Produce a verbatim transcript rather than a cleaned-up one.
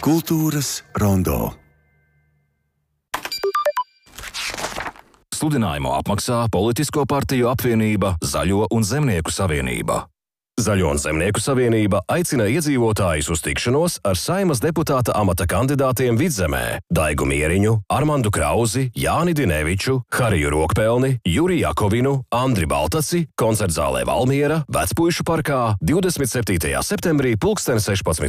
Kultūras rondo. Sludinājumu apmaksā Politisko partiju apvienība Zaļo un Zemnieku savienība. Zaļo un Zemnieku savienība aicina iedzīvotājus uz tikšanos ar Saeimas deputāta amata kandidātiem Vidzemē Daigu Mieriņu, Armandu Krauzi, Jāni Dineviču, Hariju Rokpelni, Juri Jakovinu, Andri Baltaci, koncertzālē Valmiera, Vecpuišu parkā divdesmit septītajā septembrī pulksten sešpadsmit.